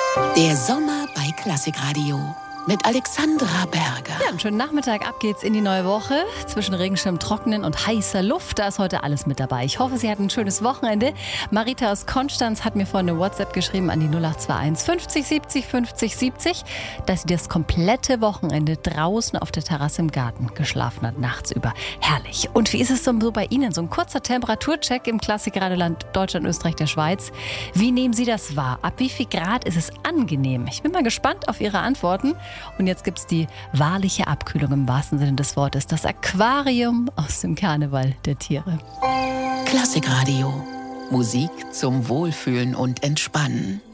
Der Sommer bei Klassikradio mit Alexandra Berger. Ja, einen schönen Nachmittag. Ab geht's in die neue Woche. Zwischen Regenschirm, trockenen und heißer Luft, da ist heute alles mit dabei. Ich hoffe, Sie hatten ein schönes Wochenende. Marita aus Konstanz hat mir vorhin eine WhatsApp geschrieben an die 0821 50 70 50 70, dass sie das komplette Wochenende draußen auf der Terrasse im Garten geschlafen hat, nachts über. Herrlich. Und wie ist es so bei Ihnen? So ein kurzer Temperaturcheck im Klassikradioland Deutschland, Österreich, der Schweiz. Wie nehmen Sie das wahr? Ab wie viel Grad ist es angenehm? Ich bin mal gespannt auf Ihre Antworten. Und jetzt gibt es die wahrliche Abkühlung im wahrsten Sinne des Wortes. Das Aquarium aus dem Karneval der Tiere. Klassikradio. Musik zum Wohlfühlen und Entspannen.